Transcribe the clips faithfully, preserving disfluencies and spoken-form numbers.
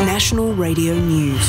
National Radio News.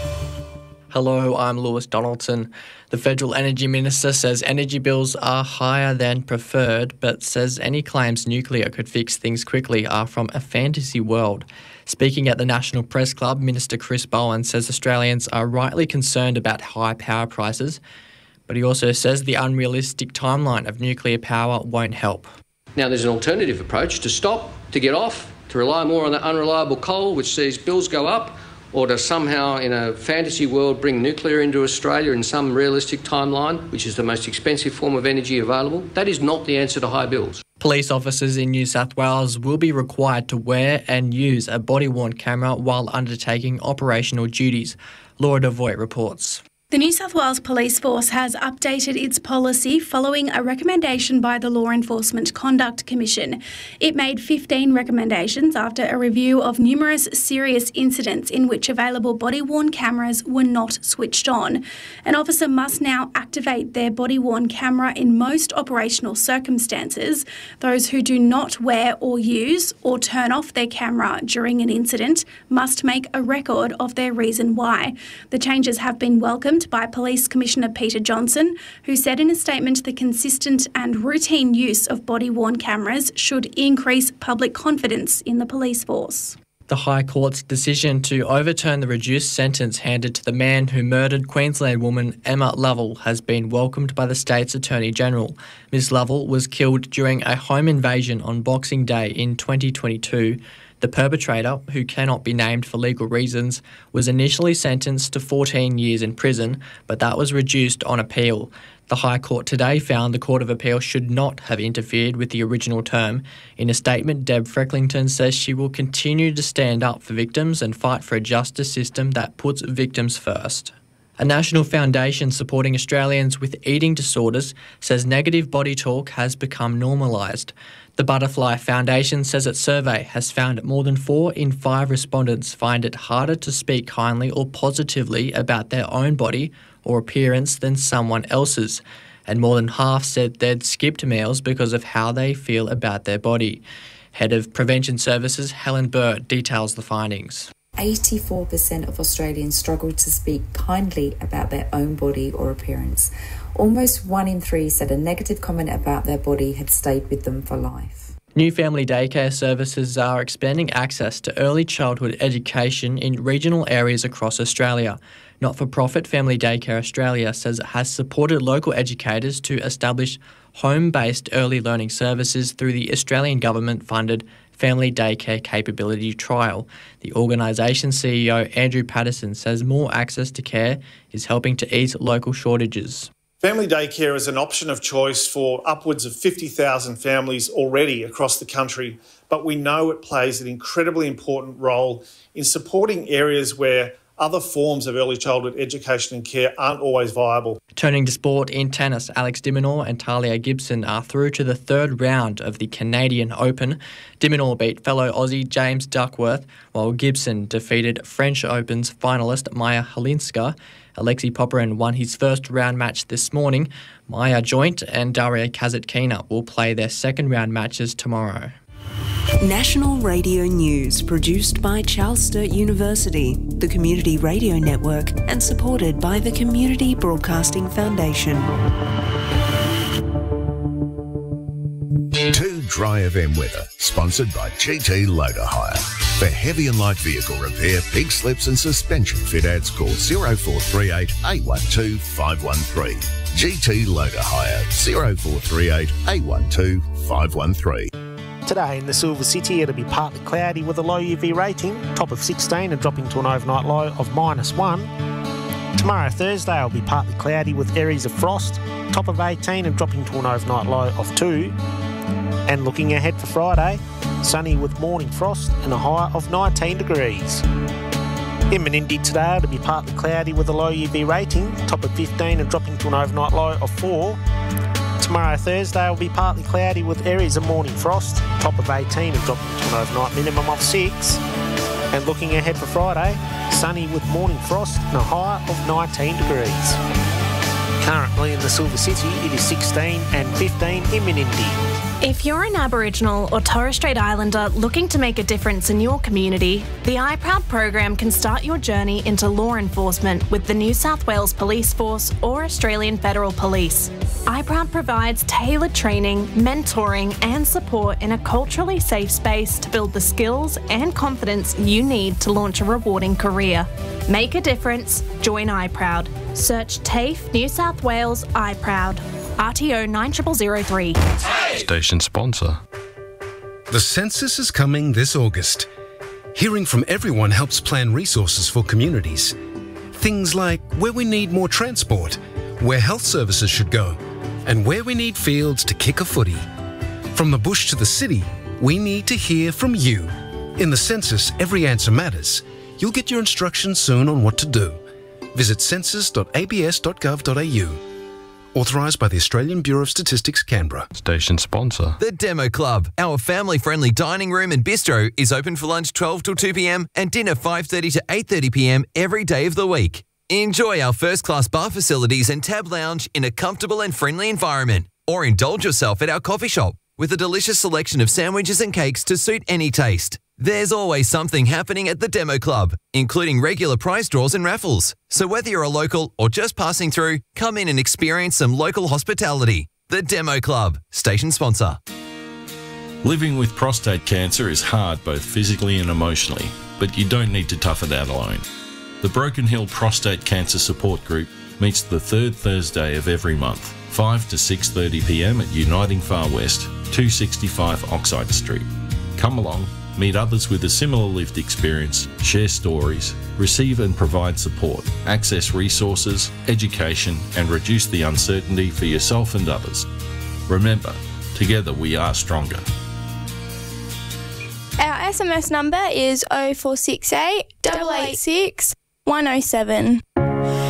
Hello, I'm Lewis Donaldson. The Federal Energy Minister says energy bills are higher than preferred, but says any claims nuclear could fix things quickly are from a fantasy world. Speaking at the National Press Club, Minister Chris Bowen says Australians are rightly concerned about high power prices, but he also says the unrealistic timeline of nuclear power won't help. Now, there's an alternative approach: to stop, to get off, to rely more on the unreliable coal, which sees bills go up, or to somehow, in a fantasy world, bring nuclear into Australia in some realistic timeline, which is the most expensive form of energy available. That is not the answer to high bills. Police officers in New South Wales will be required to wear and use a body-worn camera while undertaking operational duties. Laura Devoit reports. The New South Wales Police Force has updated its policy following a recommendation by the Law Enforcement Conduct Commission. It made fifteen recommendations after a review of numerous serious incidents in which available body-worn cameras were not switched on. An officer must now activate their body-worn camera in most operational circumstances. Those who do not wear or use or turn off their camera during an incident must make a record of their reason why. The changes have been welcomed by Police Commissioner Peter Johnson, who said in a statement the consistent and routine use of body-worn cameras should increase public confidence in the police force. The High Court's decision to overturn the reduced sentence handed to the man who murdered Queensland woman Emma Lovell has been welcomed by the state's Attorney General. Miss Lovell was killed during a home invasion on Boxing Day in twenty twenty-two. The perpetrator, who cannot be named for legal reasons, was initially sentenced to fourteen years in prison, but that was reduced on appeal. The High Court today found the Court of Appeal should not have interfered with the original term. In a statement, Deb Frecklington says she will continue to stand up for victims and fight for a justice system that puts victims first. A national foundation supporting Australians with eating disorders says negative body talk has become normalised. The Butterfly Foundation says its survey has found more than four in five respondents find it harder to speak kindly or positively about their own body or appearance than someone else's, and more than half said they'd skipped meals because of how they feel about their body. Head of Prevention Services Helen Burr details the findings. eighty-four percent of Australians struggle to speak kindly about their own body or appearance. Almost one in three said a negative comment about their body had stayed with them for life. New family daycare services are expanding access to early childhood education in regional areas across Australia. Not-for-profit Family Daycare Australia says it has supported local educators to establish home-based early learning services through the Australian government-funded Family Daycare Capability Trial. The organisation's C E O Andrew Patterson says more access to care is helping to ease local shortages. Family daycare is an option of choice for upwards of fifty thousand families already across the country, but we know it plays an incredibly important role in supporting areas where other forms of early childhood education and care aren't always viable. Turning to sport, in tennis, Alex de Minaur and Talia Gibson are through to the third round of the Canadian Open. De Minaur beat fellow Aussie James Duckworth, while Gibson defeated French Open's finalist Maya Halinska. Alexei Popyrin won his first round match this morning. Maya Joint and Daria Kasatkina will play their second round matches tomorrow. National Radio News, produced by Charles Sturt University, the Community Radio Network, and supported by the Community Broadcasting Foundation. Two Dry F M weather, sponsored by G T Loader Hire. For heavy and light vehicle repair, pig slips and suspension fit outs, call zero four three eight, eight one two, five one three. G T Loader Hire, zero four three eight, eight one two, five one three. Today in the Silver City, it'll be partly cloudy with a low U V rating, top of sixteen and dropping to an overnight low of minus one. Tomorrow, Thursday, will be partly cloudy with areas of frost, top of eighteen and dropping to an overnight low of two. And looking ahead for Friday, sunny with morning frost and a high of nineteen degrees. In Menindee today, it'll be partly cloudy with a low U V rating, top of fifteen and dropping to an overnight low of four. Tomorrow, Thursday, will be partly cloudy with areas of morning frost, top of eighteen and dropping to an overnight minimum of six. And looking ahead for Friday, sunny with morning frost and a high of nineteen degrees. Currently in the Silver City, it is sixteen and fifteen in Menindee. If you're an Aboriginal or Torres Strait Islander looking to make a difference in your community, the iProud program can start your journey into law enforcement with the New South Wales Police Force or Australian Federal Police. iProud provides tailored training, mentoring and support in a culturally safe space to build the skills and confidence you need to launch a rewarding career. Make a difference, join iProud. Search TAFE New South Wales iProud. R T O nine zero zero zero three. Station sponsor. The census is coming this August. Hearing from everyone helps plan resources for communities. Things like where we need more transport, where health services should go, and where we need fields to kick a footy. From the bush to the city, we need to hear from you. In the census, every answer matters. You'll get your instructions soon on what to do. Visit census dot a b s dot gov dot a u. Authorised by the Australian Bureau of Statistics, Canberra. Station sponsor. The Demo Club, our family-friendly dining room and bistro, is open for lunch twelve till two p m and dinner five thirty to eight thirty p m every day of the week. Enjoy our first-class bar facilities and tab lounge in a comfortable and friendly environment. Or indulge yourself at our coffee shop with a delicious selection of sandwiches and cakes to suit any taste. There's always something happening at the Demo Club, including regular prize draws and raffles. So whether you're a local or just passing through, come in and experience some local hospitality. The Demo Club, station sponsor. Living with prostate cancer is hard both physically and emotionally, but you don't need to tough it out alone. The Broken Hill Prostate Cancer Support Group meets the third Thursday of every month, five to six thirty p m at Uniting Far West, two sixty-five Oxide Street. Come along, meet others with a similar lived experience, share stories, receive and provide support, access resources, education, and reduce the uncertainty for yourself and others. Remember, together we are stronger. Our S M S number is oh four six eight, eight eight six, one oh seven.